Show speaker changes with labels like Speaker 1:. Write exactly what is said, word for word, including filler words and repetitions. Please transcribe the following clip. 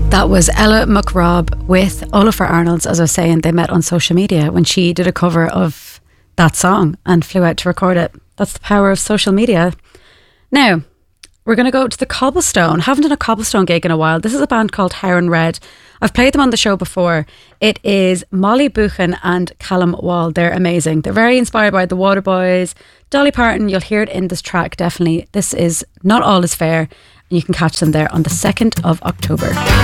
Speaker 1: That was Ella McRobb with Olafur Arnolds. As I was saying, they met on social media when she did a cover of that song and flew out to record it. That's the power of social media. Now, we're going to go to the Cobblestone. Haven't done a Cobblestone gig in a while. This is a band called Heron Red. I've played them on the show before. It is Molly Buchan and Callum Wall. They're amazing. They're very inspired by the Waterboys, Dolly Parton. You'll hear it in this track, definitely. This is Not All Is Fair, and you can catch them there on the second of October.